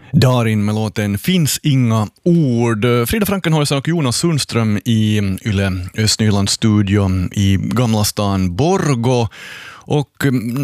Darin med låten Finns inga ord. Frida Frankenhäuser och Jonas Sundström i Yle Östnylands studio i Gamla stan Borgå. Och